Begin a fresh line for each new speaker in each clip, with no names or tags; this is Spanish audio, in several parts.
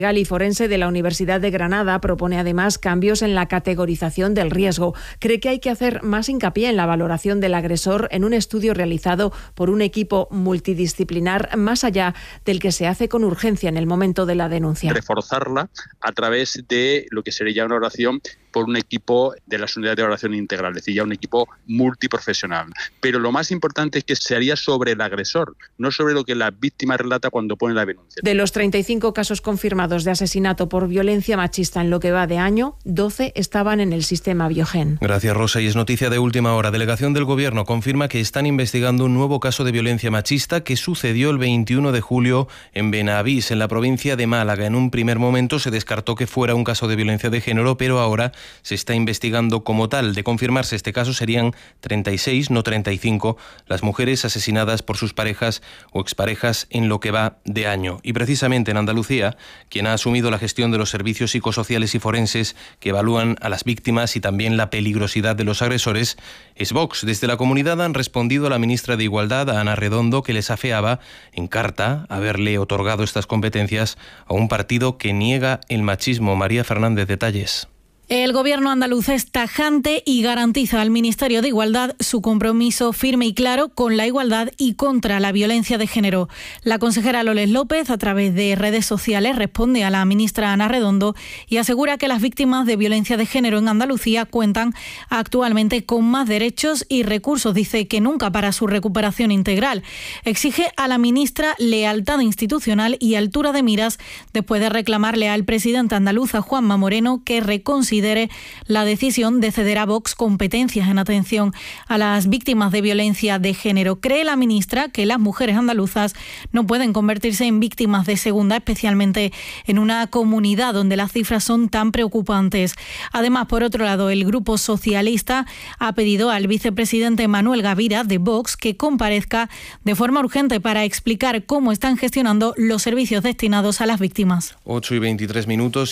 y forense de la Universidad de Granada propone además cambios en la categorización del riesgo. Cree que hay que hacer más hincapié en la valoración del agresor en un estudio realizado por un equipo multidisciplinar más allá del que se hace con urgencia en el momento de la denuncia.
Reforzarla a través de lo que sería una oración por un equipo de las unidades de oración integral, es decir, ya un equipo multiprofesional. Pero lo más importante es que se haría sobre el agresor, no sobre lo que la víctima relata cuando pone la denuncia.
De los 35 casos confirmados de asesinato por violencia machista en lo que va de año, 12 estaban en el sistema Biogen.
Gracias, Rosa. Y es noticia de última hora. Delegación del Gobierno confirma que están investigando un nuevo caso de violencia machista que sucedió el 21 de julio en Benavís, en la provincia de Málaga. En un primer momento se descartó que fuera un caso de violencia de género, pero ahora se está investigando como tal. De confirmarse este caso, serían 36, no 35, las mujeres asesinadas por sus parejas o exparejas en lo que va de año. Y precisamente en Andalucía, quien ha asumido la gestión de los servicios psicosociales y forenses que evalúan a las víctimas y también la peligrosidad de los agresores, es Vox. Desde la comunidad han respondido a la ministra de Igualdad, a Ana Redondo, que les afeaba en carta haberle otorgado estas competencias a un partido que niega el machismo. María Fernández, detalles.
El Gobierno andaluz es tajante y garantiza al Ministerio de Igualdad su compromiso firme y claro con la igualdad y contra la violencia de género. La consejera Loles López, a través de redes sociales, responde a la ministra Ana Redondo y asegura que las víctimas de violencia de género en Andalucía cuentan actualmente con más derechos y recursos, dice, que nunca para su recuperación integral. Exige a la ministra lealtad institucional y altura de miras después de reclamarle al presidente andaluz, a Juanma Moreno, que reconsidere la decisión de ceder a Vox competencias en atención a las víctimas de violencia de género. Cree la ministra que las mujeres andaluzas no pueden convertirse en víctimas de segunda, especialmente en una comunidad donde las cifras son tan preocupantes. Además, por otro lado, el Grupo Socialista ha pedido al vicepresidente Manuel Gavira, de Vox, que comparezca de forma urgente para explicar cómo están gestionando los servicios destinados a las víctimas.
8:23,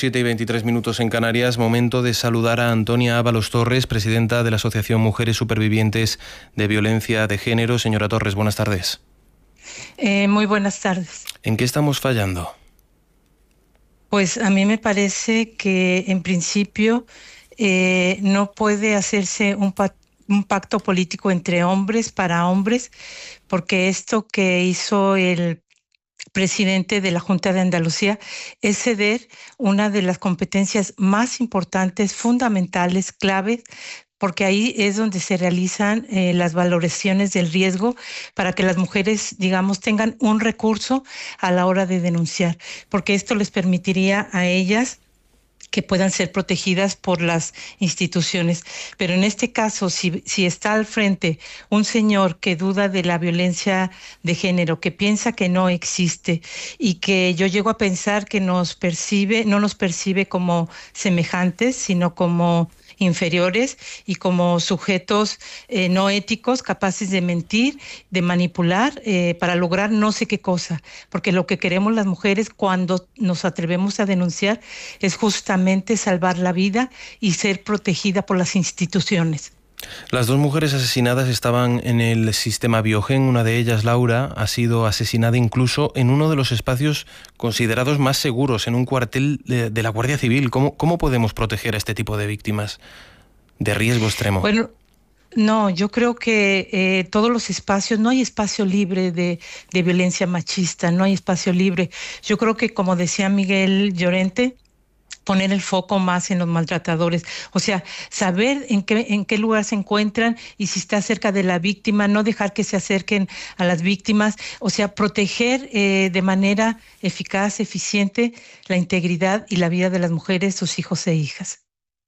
7:23 en Canarias. Momento de saludar a Antonia Ábalos Torres, presidenta de la Asociación Mujeres Supervivientes de Violencia de Género. Señora Torres, buenas tardes.
Muy buenas tardes.
¿En qué estamos fallando?
Pues a mí me parece que en principio no puede hacerse un pacto político entre hombres para hombres, porque esto que hizo el presidente de la Junta de Andalucía es ceder una de las competencias más importantes, fundamentales, claves, porque ahí es donde se realizan las valoraciones del riesgo para que las mujeres, digamos, tengan un recurso a la hora de denunciar, porque esto les permitiría a ellas que puedan ser protegidas por las instituciones. Pero en este caso, si está al frente un señor que duda de la violencia de género, que piensa que no existe y que yo llego a pensar que no nos percibe como semejantes, sino como inferiores y como sujetos no éticos, capaces de mentir, de manipular para lograr no sé qué cosa, porque lo que queremos las mujeres cuando nos atrevemos a denunciar es justamente salvar la vida y ser protegida por las instituciones.
Las dos mujeres asesinadas estaban en el sistema Biogen. Una de ellas, Laura, ha sido asesinada incluso en uno de los espacios considerados más seguros, en un cuartel de la Guardia Civil. ¿Cómo podemos proteger a este tipo de víctimas de riesgo extremo?
Bueno, no, yo creo que todos los espacios, no hay espacio libre de violencia machista, no hay espacio libre. Yo creo que, como decía Miguel Llorente, poner el foco más en los maltratadores, o sea, saber en qué lugar se encuentran y si está cerca de la víctima, no dejar que se acerquen a las víctimas, o sea, proteger de manera eficaz, eficiente, la integridad y la vida de las mujeres, sus hijos e hijas.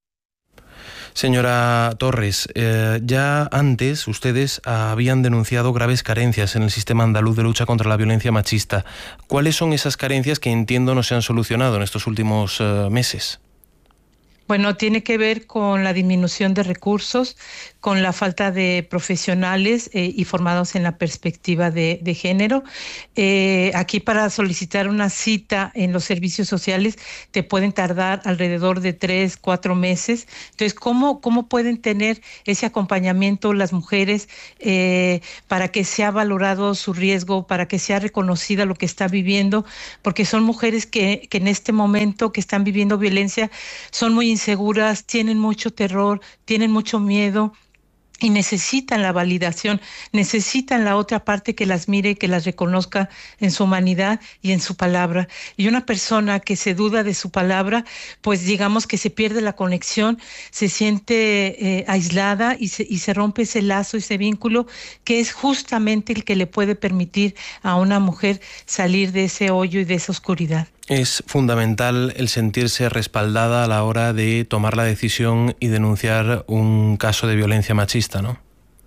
Señora Torres, ya antes ustedes habían denunciado graves carencias en el sistema andaluz de lucha contra la violencia machista. ¿Cuáles son esas carencias que entiendo no se han solucionado en estos últimos meses?
Bueno, tiene que ver con la disminución de recursos, con la falta de profesionales y formados en la perspectiva de género. Aquí para solicitar una cita en los servicios sociales te pueden tardar alrededor de 3-4 meses. Entonces, ¿cómo pueden tener ese acompañamiento las mujeres para que sea valorado su riesgo, para que sea reconocida lo que está viviendo? Porque son mujeres que en este momento que están viviendo violencia son muy inseguras, tienen mucho terror, tienen mucho miedo y necesitan la validación, necesitan la otra parte que las mire, que las reconozca en su humanidad y en su palabra. Y una persona que se duda de su palabra, pues digamos que se pierde la conexión, se siente aislada y se rompe ese lazo, ese vínculo, que es justamente el que le puede permitir a una mujer salir de ese hoyo y de esa oscuridad.
Es fundamental el sentirse respaldada a la hora de tomar la decisión y denunciar un caso de violencia machista, ¿no?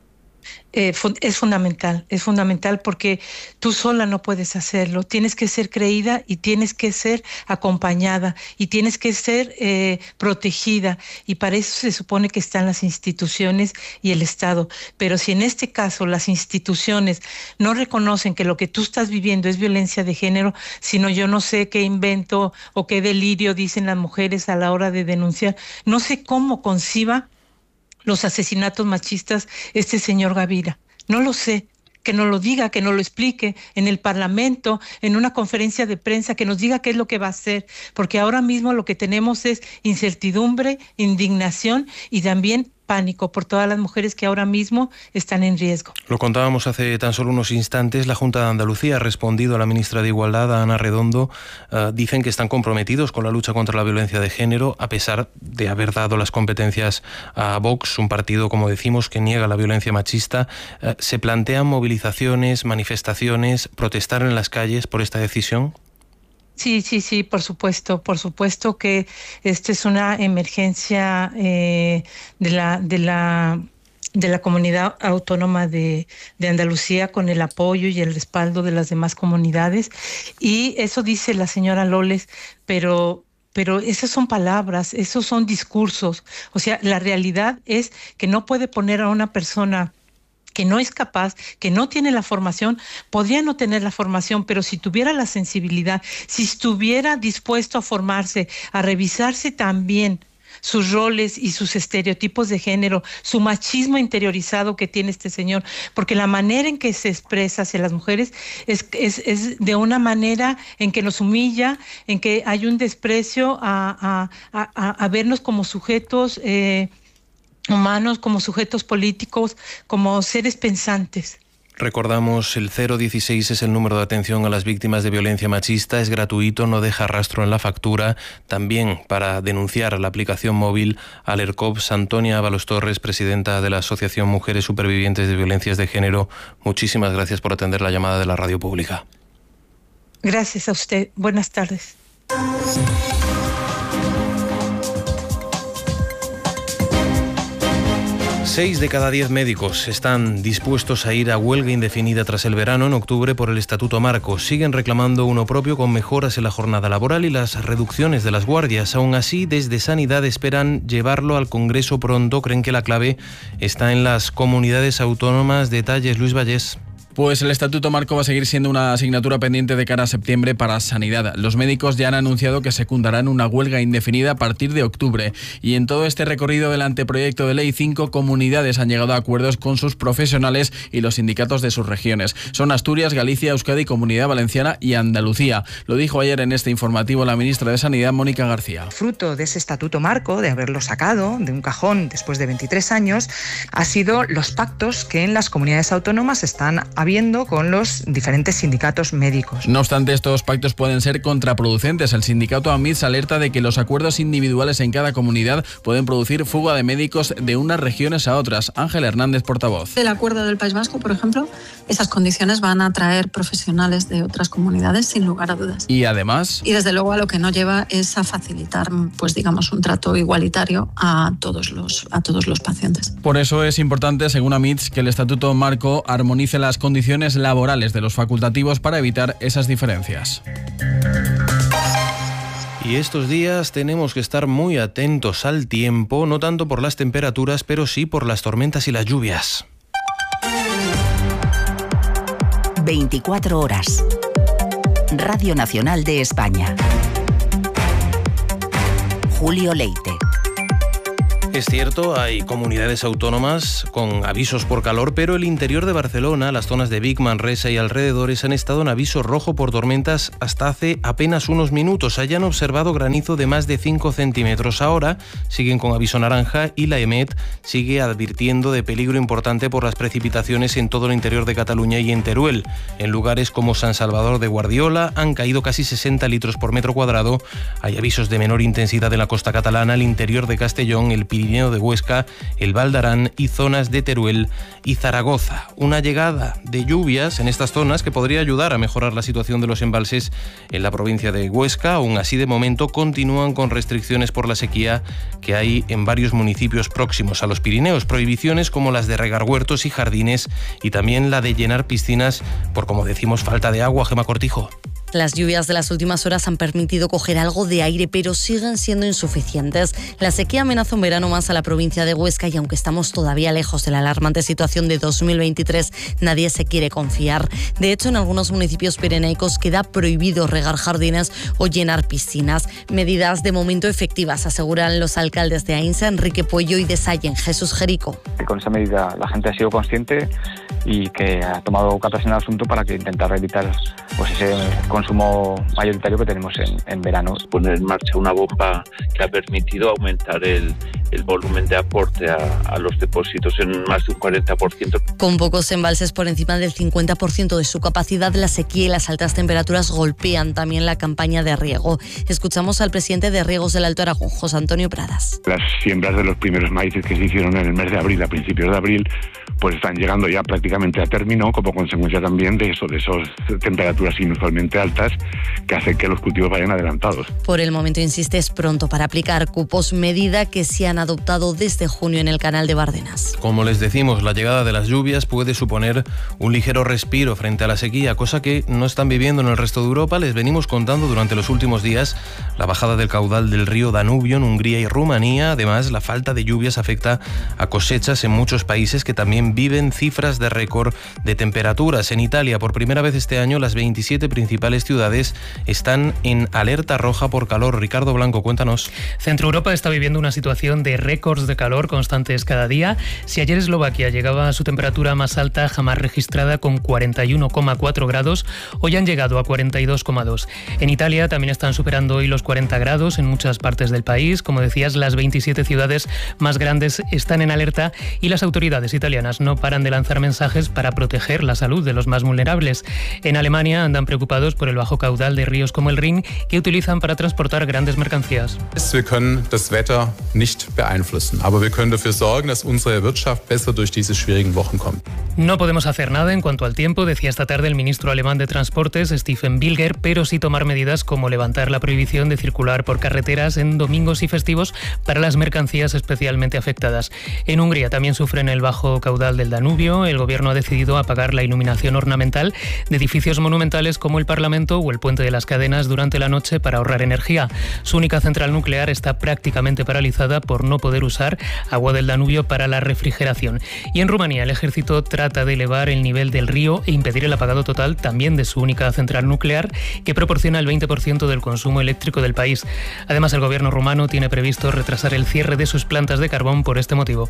Es fundamental porque tú sola no puedes hacerlo, tienes que ser creída y tienes que ser acompañada y tienes que ser protegida, y para eso se supone que están las instituciones y el Estado. Pero si en este caso las instituciones no reconocen que lo que tú estás viviendo es violencia de género, sino yo no sé qué invento o qué delirio dicen las mujeres a la hora de denunciar, no sé cómo conciba los asesinatos machistas este señor Gavira. No lo sé. Que nos lo diga, que nos lo explique en el Parlamento, en una conferencia de prensa, que nos diga qué es lo que va a hacer. Porque ahora mismo lo que tenemos es incertidumbre, indignación y también pánico por todas las mujeres que ahora mismo están en riesgo.
Lo contábamos hace tan solo unos instantes. La Junta de Andalucía ha respondido a la ministra de Igualdad, a Ana Redondo. Dicen que están comprometidos con la lucha contra la violencia de género, a pesar de haber dado las competencias a Vox, un partido, como decimos, que niega la violencia machista. ¿Se plantean movilizaciones, manifestaciones, protestar en las calles por esta decisión?
Sí, por supuesto que esta es una emergencia de la comunidad autónoma de Andalucía, con el apoyo y el respaldo de las demás comunidades. Y eso dice la señora Loles, pero esas son palabras, esos son discursos. O sea, la realidad es que no puede poner a una persona que no es capaz, que no tiene la formación. Podría no tener la formación, pero si tuviera la sensibilidad, si estuviera dispuesto a formarse, a revisarse también sus roles y sus estereotipos de género, su machismo interiorizado que tiene este señor, porque la manera en que se expresa hacia las mujeres es de una manera en que nos humilla, en que hay un desprecio a vernos como sujetos humanos, como sujetos políticos, como seres pensantes.
Recordamos, el 016 es el número de atención a las víctimas de violencia machista, es gratuito, no deja rastro en la factura. También para denunciar la aplicación móvil Alercops. Antonia Ábalos Torres, presidenta de la Asociación Mujeres Supervivientes de Violencias de Género, muchísimas gracias por atender la llamada de la radio pública.
Gracias a usted. Buenas tardes.
6 de cada 10 médicos están dispuestos a ir a huelga indefinida tras el verano en octubre por el Estatuto Marco. Siguen reclamando uno propio, con mejoras en la jornada laboral y las reducciones de las guardias. Aún así, desde Sanidad esperan llevarlo al Congreso pronto. Creen que la clave está en las comunidades autónomas. Detalles, Luis Vallés.
Pues el Estatuto Marco va a seguir siendo una asignatura pendiente de cara a septiembre para Sanidad. Los médicos ya han anunciado que secundarán una huelga indefinida a partir de octubre. Y en todo este recorrido del anteproyecto de ley, 5 comunidades han llegado a acuerdos con sus profesionales y los sindicatos de sus regiones. Son Asturias, Galicia, Euskadi, Comunidad Valenciana y Andalucía. Lo dijo ayer en este informativo la ministra de Sanidad, Mónica García.
Fruto de ese Estatuto Marco, de haberlo sacado de un cajón después de 23 años, ha sido los pactos que en las comunidades autónomas están habiendo con los diferentes sindicatos médicos.
No obstante, estos pactos pueden ser contraproducentes. El sindicato AMITS alerta de que los acuerdos individuales en cada comunidad pueden producir fuga de médicos de unas regiones a otras. Ángel Hernández, portavoz.
El acuerdo del País Vasco, por ejemplo, esas condiciones van a atraer profesionales de otras comunidades, sin lugar a dudas.
Y además...
Y desde luego a lo que no lleva es a facilitar, pues digamos, un trato igualitario a todos los pacientes.
Por eso es importante, según AMITS, que el Estatuto Marco armonice las condiciones laborales de los facultativos para evitar esas diferencias.
Y estos días tenemos que estar muy atentos al tiempo, no tanto por las temperaturas, pero sí por las tormentas y las lluvias.
24 horas. Radio Nacional de España. Julio Leite.
Es cierto, hay comunidades autónomas con avisos por calor, pero el interior de Barcelona, las zonas de Vic, Manresa y alrededores han estado en aviso rojo por tormentas hasta hace apenas unos minutos. Allá han observado granizo de más de 5 centímetros. Ahora siguen con aviso naranja y la EMET sigue advirtiendo de peligro importante por las precipitaciones en todo el interior de Cataluña y en Teruel. En lugares como San Salvador de Guardiola han caído casi 60 litros por metro cuadrado. Hay avisos de menor intensidad en la costa catalana, el interior de Castellón, el Pirineo de Huesca, el Val d'Aran y zonas de Teruel y Zaragoza. Una llegada de lluvias en estas zonas que podría ayudar a mejorar la situación de los embalses en la provincia de Huesca. Aún así, de momento, continúan con restricciones por la sequía que hay en varios municipios próximos a los Pirineos. Prohibiciones como las de regar huertos y jardines y también la de llenar piscinas por, como decimos, falta de agua. Gemma Cortijo.
Las lluvias de las últimas horas han permitido coger algo de aire, pero siguen siendo insuficientes. La sequía amenaza un verano más a la provincia de Huesca y aunque estamos todavía lejos de la alarmante situación de 2023, nadie se quiere confiar. De hecho, en algunos municipios pirenaicos queda prohibido regar jardines o llenar piscinas. Medidas de momento efectivas, aseguran los alcaldes de Ainsa, Enrique Puello, y de Sallent, Jesús Jerico.
Que con esa medida la gente ha sido consciente y que ha tomado cartas en el asunto para que intentar evitar pues ese consumo mayoritario que tenemos en verano.
Poner en marcha una bomba que ha permitido aumentar el volumen de aporte a los depósitos en más de un 40%.
Con pocos embalses por encima del 50% de su capacidad, la sequía y las altas temperaturas golpean también la campaña de riego. Escuchamos al presidente de Riegos del Alto Aragón, José Antonio Pradas.
Las siembras de los primeros maíces que se hicieron en el mes de abril, a principios de abril, pues están llegando ya prácticamente a término, como consecuencia también de esas temperaturas inusualmente altas que hacen que los cultivos vayan adelantados.
Por el momento, insiste, es pronto para aplicar cupos, medida que se han adoptado desde junio en el canal de Bardenas.
Como les decimos, la llegada de las lluvias puede suponer un ligero respiro frente a la sequía, cosa que no están viviendo en el resto de Europa. Les venimos contando durante los últimos días la bajada del caudal del río Danubio en Hungría y Rumanía. Además, la falta de lluvias afecta a cosechas en muchos países que también viven cifras de récord de temperaturas. En Italia, por primera vez este año, las 27 principales ciudades están en alerta roja por calor. Ricardo Blanco, cuéntanos.
Centro Europa está viviendo una situación de récords de calor constantes cada día. Si ayer Eslovaquia llegaba a su temperatura más alta jamás registrada con 41,4 grados, hoy han llegado a 42,2. En Italia también están superando hoy los 40 grados en muchas partes del país. Como decías, las 27 ciudades más grandes están en alerta y las autoridades italianas no paran de lanzar mensajes para proteger la salud de los más vulnerables. En Alemania andan preocupados por el bajo caudal de ríos como el Rin, que utilizan para transportar grandes mercancías.
Wir können das Wetter nicht beeinflussen, aber wir können dafür sorgen, dass unsere Wirtschaft besser durch diese schwierigen Wochen kommt.
No podemos hacer nada en cuanto al tiempo, decía esta tarde el ministro alemán de Transportes, Stephen Bilger, pero sí tomar medidas como levantar la prohibición de circular por carreteras en domingos y festivos para las mercancías especialmente afectadas. En Hungría también sufren el bajo caudal del Danubio. El gobierno ha decidido apagar la iluminación ornamental de edificios monumentales como el Parlamento o el Puente de las Cadenas durante la noche para ahorrar energía. Su única central nuclear está prácticamente paralizada por no poder usar agua del Danubio para la refrigeración. Y en Rumanía el ejército trata de elevar el nivel del río e impedir el apagado total también de su única central nuclear, que proporciona el 20% del consumo eléctrico del país. Además, el gobierno rumano tiene previsto retrasar el cierre de sus plantas de carbón por este motivo.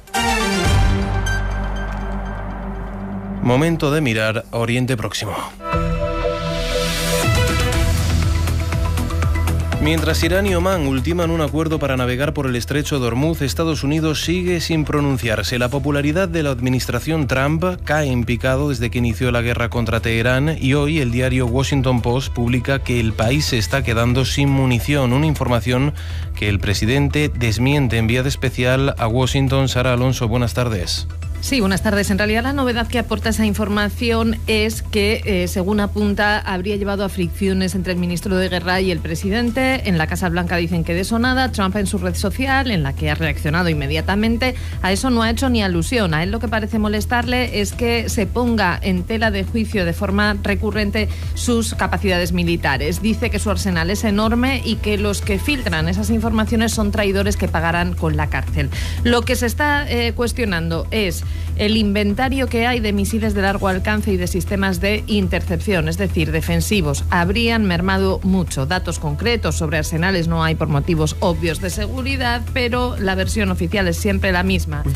Momento de mirar a Oriente Próximo. Mientras Irán y Omán ultiman un acuerdo para navegar por el estrecho de Hormuz, Estados Unidos sigue sin pronunciarse. La popularidad de la administración Trump cae en picado desde que inició la guerra contra Teherán y hoy el diario Washington Post publica que el país se está quedando sin munición, una información que el presidente desmiente en vía especial a Washington. Sara Alonso, buenas tardes.
Sí, buenas tardes. En realidad la novedad que aporta esa información es que, según apunta, habría llevado a fricciones entre el ministro de Guerra y el presidente. En la Casa Blanca dicen que de eso nada. Trump en su red social, en la que ha reaccionado inmediatamente, a eso no ha hecho ni alusión. A él lo que parece molestarle es que se ponga en tela de juicio de forma recurrente sus capacidades militares. Dice que su arsenal es enorme y que los que filtran esas informaciones son traidores que pagarán con la cárcel. Lo que se está cuestionando es el inventario que hay de misiles de largo alcance y de sistemas de intercepción, es decir, defensivos. Habrían mermado mucho. Datos concretos sobre arsenales no hay por motivos obvios de seguridad, pero la versión oficial es siempre la misma.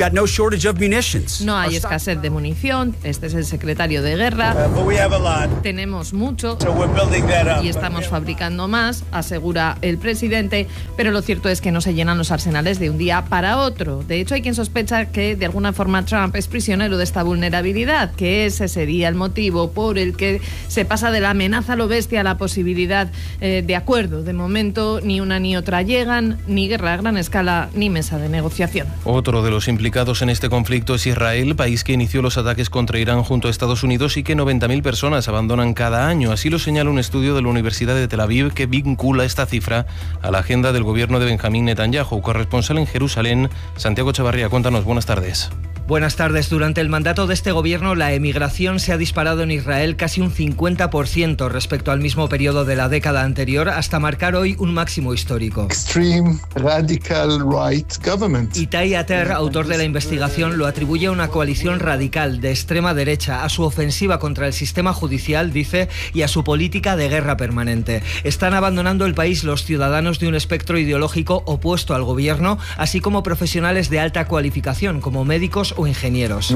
No hay escasez de munición. Este es el secretario de Guerra. Tenemos mucho y estamos fabricando más, asegura el presidente, pero lo cierto es que no se llenan los arsenales de un día para otro. De hecho, hay quien sospecha que de alguna forma Trump es prisionero de esta vulnerabilidad, que ese sería el motivo por el que se pasa de la amenaza a lo bestia a la posibilidad de acuerdo. De momento, ni una ni otra llegan, ni guerra a gran escala, ni mesa de negociación.
Otro de los implicados en este conflicto es Israel, país que inició los ataques contra Irán junto a Estados Unidos y que 90.000 personas abandonan cada año. Así lo señala un estudio de la Universidad de Tel Aviv que vincula esta cifra a la agenda del gobierno de Benjamín Netanyahu. Corresponsal en Jerusalén, Santiago Chavarría, cuéntanos, buenas tardes.
Buenas tardes. Durante el mandato de este gobierno, la emigración se ha disparado en Israel casi un 50% respecto al mismo periodo de la década anterior, hasta marcar hoy un máximo histórico.
Extreme radical right government.
Itai Ater, autor de la investigación, lo atribuye a una coalición radical de extrema derecha, a su ofensiva contra el sistema judicial, dice, y a su política de guerra permanente. Están abandonando el país los ciudadanos de un espectro ideológico opuesto al gobierno, así como profesionales de alta cualificación, como médicos o ingenieros.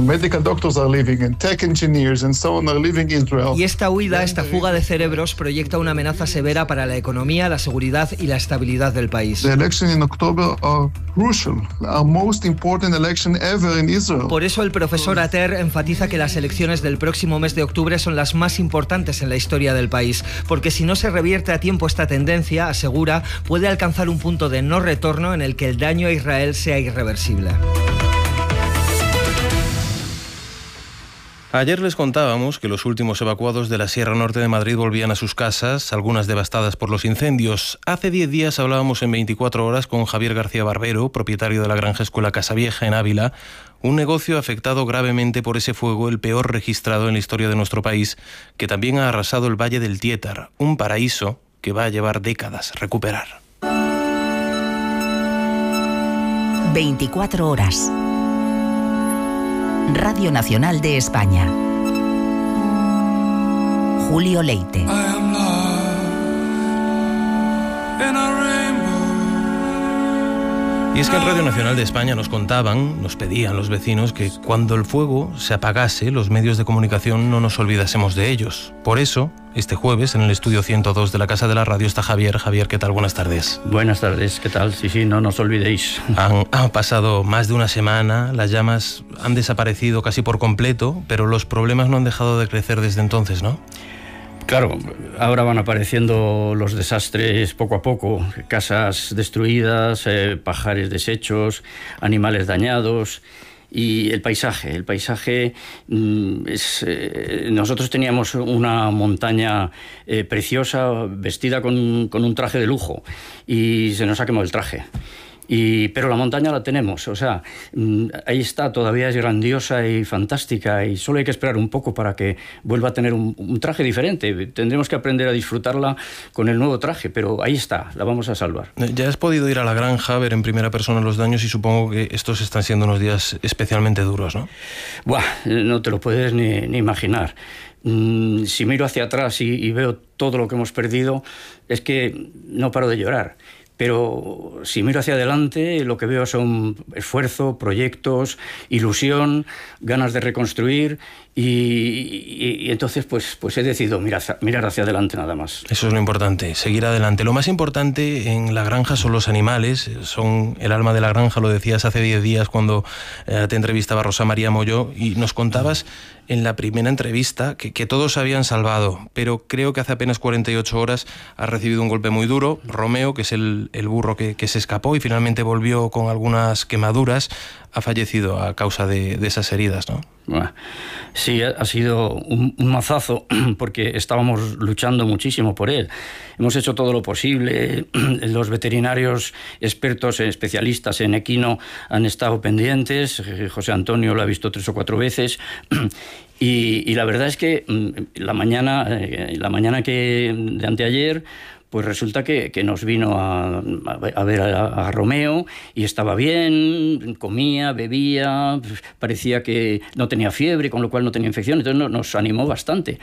Y esta huida, esta fuga de cerebros, proyecta una amenaza severa para la economía, la seguridad y la estabilidad del país. Por eso el profesor Ater enfatiza que las elecciones del próximo mes de octubre son las más importantes en la historia del país, porque si no se revierte a tiempo esta tendencia, asegura, puede alcanzar un punto de no retorno en el que el daño a Israel sea irreversible.
Ayer les contábamos que los últimos evacuados de la Sierra Norte de Madrid volvían a sus casas, algunas devastadas por los incendios. Hace 10 días hablábamos en 24 horas con Javier García Barbero, propietario de la granja escuela Casavieja en Ávila, un negocio afectado gravemente por ese fuego, el peor registrado en la historia de nuestro país, que también ha arrasado el Valle del Tiétar, un paraíso que va a llevar décadas recuperar.
24 horas. Radio Nacional de España. Julio Leite.
Y es que en Radio Nacional de España nos pedían los vecinos que cuando el fuego se apagase, los medios de comunicación no nos olvidásemos de ellos. Por eso, este jueves, en el estudio 102 de la Casa de la Radio está Javier. Javier, ¿qué tal? Buenas tardes.
Buenas tardes, ¿qué tal? Sí, no nos olvidéis.
Han pasado más de una semana, las llamas han desaparecido casi por completo, pero los problemas no han dejado de crecer desde entonces, ¿no?
Claro, ahora van apareciendo los desastres poco a poco, casas destruidas, pajares deshechos, animales dañados y el paisaje. Nosotros teníamos una montaña preciosa, vestida con un traje de lujo y se nos ha quemado el traje. Pero la montaña la tenemos, o sea, ahí está, todavía es grandiosa y fantástica y solo hay que esperar un poco para que vuelva a tener un traje diferente. Tendremos que aprender a disfrutarla con el nuevo traje, pero ahí está, la vamos a salvar.
Ya has podido ir a la granja, ver en primera persona los daños y supongo que estos están siendo unos días especialmente duros, ¿no?
Buah, no te lo puedes ni imaginar. Si miro hacia atrás y veo todo lo que hemos perdido, es que no paro de llorar. Pero si miro hacia adelante, lo que veo son esfuerzo, proyectos, ilusión, ganas de reconstruir Y entonces pues he decidido mirar hacia adelante nada más.
Eso es lo importante, seguir adelante. Lo más importante en la granja son los animales, son el alma de la granja, lo decías hace 10 días cuando te entrevistaba Rosa María Molló, y nos contabas en la primera entrevista que todos se habían salvado, pero creo que hace apenas 48 horas has recibido un golpe muy duro. Romeo, que es el burro que se escapó y finalmente volvió con algunas quemaduras, ha fallecido a causa de esas heridas, ¿no?
Bueno, sí, ha sido un mazazo, porque estábamos luchando muchísimo por él. Hemos hecho todo lo posible. Los veterinarios expertos, especialistas en equino, han estado pendientes. José Antonio lo ha visto 3 o 4 veces. Y la verdad es que la mañana de anteayer, pues resulta que nos vino a ver a Romeo, y estaba bien, comía, bebía, parecía que no tenía fiebre, con lo cual no tenía infección, entonces nos animó bastante.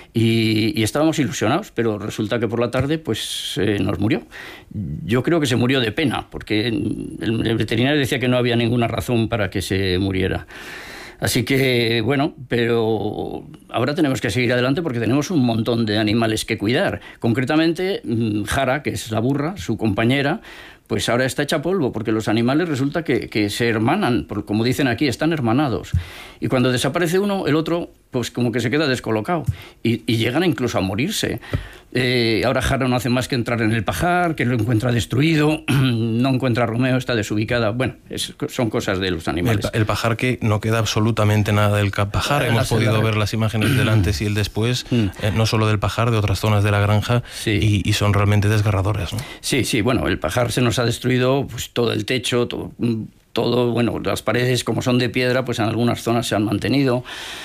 Y estábamos ilusionados, pero resulta que por la tarde pues nos murió. Yo creo que se murió de pena, porque el veterinario decía que no había ninguna razón para que se muriera. Así que, bueno, pero ahora tenemos que seguir adelante porque tenemos un montón de animales que cuidar. Concretamente, Jara, que es la burra, su compañera, pues ahora está hecha polvo, porque los animales resulta que se hermanan, como dicen aquí, están hermanados. Y cuando desaparece uno, el otro, pues como que se queda descolocado. Y llegan incluso a morirse. Ahora Jara no hace más que entrar en el pajar, que lo encuentra destruido, no encuentra a Romeo, está desubicada. Bueno, son cosas de los animales.
El pajar, que no queda absolutamente nada del pajar. Hemos podido ver las imágenes del antes y el después, no solo del pajar, de otras zonas de la granja, sí. y son realmente desgarradoras, ¿no?
Sí, bueno, el pajar se nos ha destruido pues todo el techo, todo, bueno, las paredes, como son de piedra, pues en algunas zonas se han mantenido.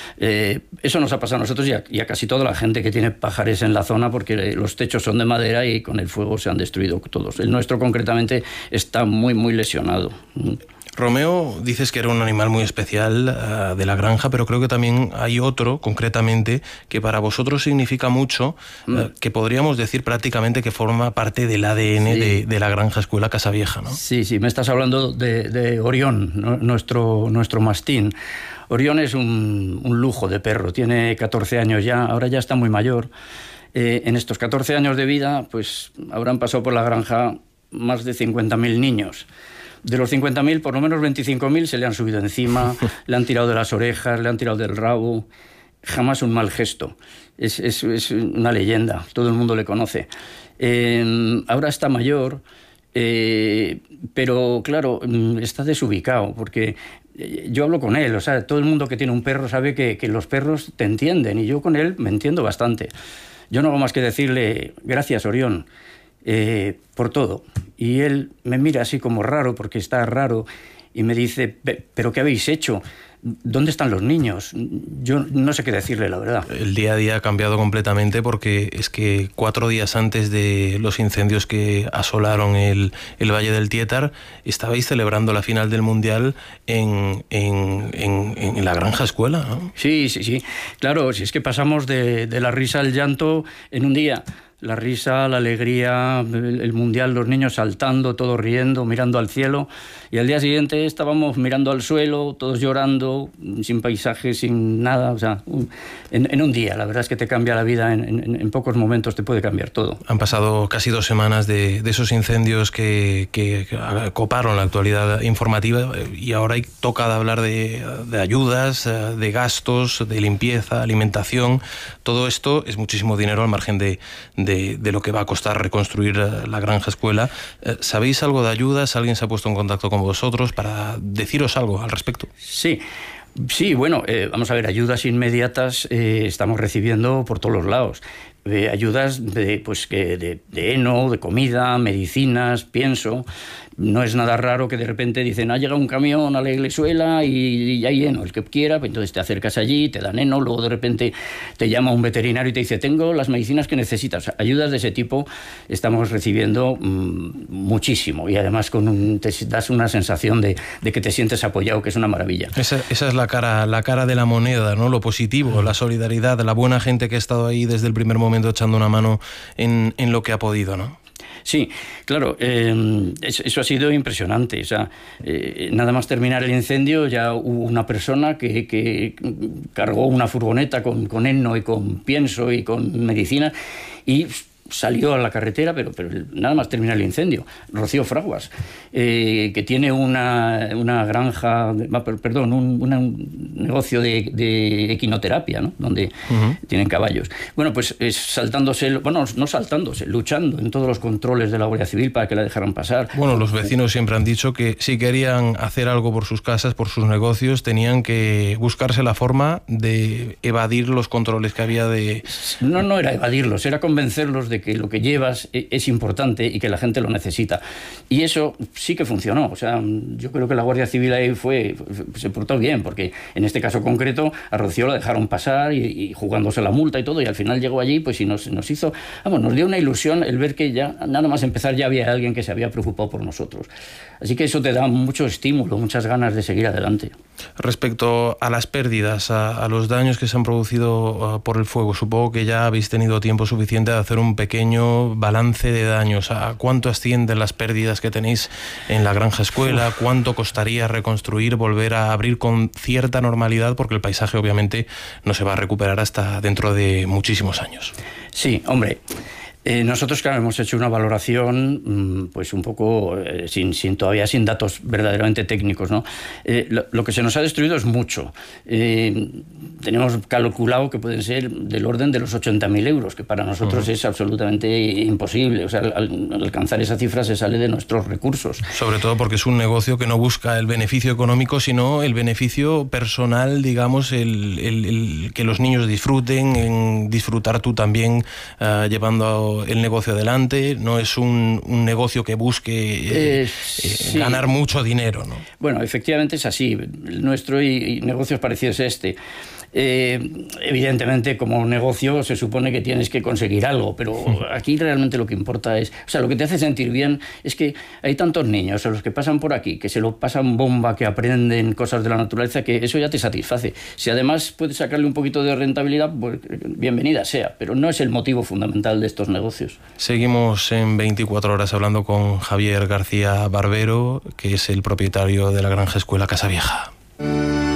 Eso nos ha pasado a nosotros y a casi toda la gente que tiene pajares en la zona, porque los techos son de madera y con el fuego se han destruido todos. El nuestro concretamente está muy, muy lesionado.
Romeo, dices que era un animal muy especial de la granja, pero creo que también hay otro, concretamente, que para vosotros significa mucho, que podríamos decir prácticamente que forma parte del ADN de la granja escuela Casavieja, ¿no?
Sí, me estás hablando de Orión, ¿no? nuestro mastín. Orión es un lujo de perro, tiene 14 años ya, ahora ya está muy mayor. En estos 14 años de vida, pues habrán pasado por la granja más de 50.000 niños. De los 50.000, por lo menos 25.000 se le han subido encima, le han tirado de las orejas, le han tirado del rabo. Jamás un mal gesto. Es una leyenda, todo el mundo le conoce. Ahora está mayor, pero claro, está desubicado, porque yo hablo con él. O sea, todo el mundo que tiene un perro sabe que los perros te entienden, y yo con él me entiendo bastante. Yo no hago más que decirle, gracias, Orión, por todo. Y él me mira así como raro, porque está raro, y me dice, ¿pero qué habéis hecho? ¿Dónde están los niños? Yo no sé qué decirle, la verdad.
El día a día ha cambiado completamente, porque es que 4 días antes de los incendios que asolaron el Valle del Tietar, estabais celebrando la final del Mundial en la granja escuela, ¿no?
Sí. Claro, si es que pasamos de la risa al llanto en un día. La risa, la alegría, el Mundial, los niños saltando, todos riendo, mirando al cielo. Y al día siguiente estábamos mirando al suelo, todos llorando, sin paisaje, sin nada. O sea, en un día, la verdad es que te cambia la vida, en pocos momentos te puede cambiar todo.
Han pasado casi 2 semanas de esos incendios que coparon la actualidad informativa, y ahora toca hablar de ayudas, de gastos, de limpieza, alimentación. Todo esto es muchísimo dinero al margen de lo que va a costar reconstruir la granja escuela. ¿Sabéis algo de ayudas? ¿Alguien se ha puesto en contacto con vosotros para deciros algo al respecto?
Sí, bueno, vamos a ver, ayudas inmediatas estamos recibiendo por todos los lados. Ayudas de heno, de comida, medicinas, pienso. No es nada raro que de repente dicen, ha llegado un camión a la iglesuela y hay heno, el que quiera, pues entonces te acercas allí, te dan heno, luego de repente te llama un veterinario y te dice, tengo las medicinas que necesitas. Ayudas de ese tipo estamos recibiendo muchísimo, y además te das una sensación de que te sientes apoyado, que es una maravilla.
Esa es la cara de la moneda, ¿no? Lo positivo, la solidaridad, la buena gente que ha estado ahí desde el primer momento echando una mano en lo que ha podido, ¿no?
Sí, claro, eso ha sido impresionante. O sea, nada más terminar el incendio ya hubo una persona que cargó una furgoneta con heno y con pienso y con medicina y salió a la carretera, pero nada más terminar el incendio. Rocío Fraguas, que tiene una granja, un negocio de equinoterapia, ¿no? Donde tienen caballos. Bueno, pues luchando en todos los controles de la Guardia Civil para que la dejaran pasar.
Bueno, los vecinos siempre han dicho que si querían hacer algo por sus casas, por sus negocios, tenían que buscarse la forma de evadir los controles que había de...
No era evadirlos, era convencerlos de que lo que llevas es importante y que la gente lo necesita. Y eso sí que funcionó. O sea, yo creo que la Guardia Civil ahí se portó bien, porque en este caso concreto a Rocío la dejaron pasar y jugándose la multa y todo, y al final llegó allí pues y nos hizo... nos dio una ilusión el ver que ya, nada más empezar, ya había alguien que se había preocupado por nosotros. Así que eso te da mucho estímulo, muchas ganas de seguir adelante.
Respecto a las pérdidas, a los daños que se han producido por el fuego, supongo que ya habéis tenido tiempo suficiente de hacer un pequeño balance de daños. ¿A cuánto ascienden las pérdidas que tenéis en la granja escuela? ¿Cuánto costaría reconstruir, volver a abrir con cierta normalidad? Porque el paisaje obviamente no se va a recuperar hasta dentro de muchísimos años.
Sí, hombre... nosotros, claro, hemos hecho una valoración pues un poco todavía sin datos verdaderamente técnicos, ¿no? Lo que se nos ha destruido es mucho. Tenemos calculado que pueden ser del orden de los 80.000 euros, que para nosotros es absolutamente imposible. O sea, al alcanzar esa cifra se sale de nuestros recursos.
Sobre todo porque es un negocio que no busca el beneficio económico, sino el beneficio personal, digamos, el que los niños disfruten, en disfrutar tú también llevando el negocio adelante. No es un negocio que busque ganar mucho dinero, ¿no?
Bueno, efectivamente es así. El nuestro y negocios parecidos a este. Evidentemente, como negocio se supone que tienes que conseguir algo, pero aquí realmente lo que importa es, o sea, lo que te hace sentir bien es que hay tantos niños a los que pasan por aquí, que se lo pasan bomba, que aprenden cosas de la naturaleza, que eso ya te satisface. Si además puedes sacarle un poquito de rentabilidad, pues bienvenida sea, pero no es el motivo fundamental de estos negocios.
Seguimos en 24 horas hablando con Javier García Barbero, que es el propietario de la granja escuela Casa Vieja.